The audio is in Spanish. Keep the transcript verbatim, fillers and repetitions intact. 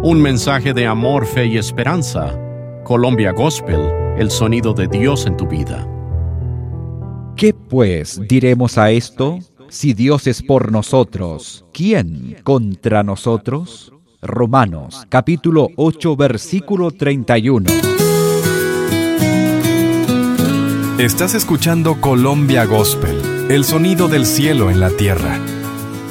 Un mensaje de amor, fe y esperanza. Colombia Gospel, el sonido de Dios en tu vida. ¿Qué pues diremos a esto? Si Dios es por nosotros, ¿quién contra nosotros? Romanos, capítulo ocho, versículo treinta y uno. Estás escuchando Colombia Gospel, el sonido del cielo en la tierra.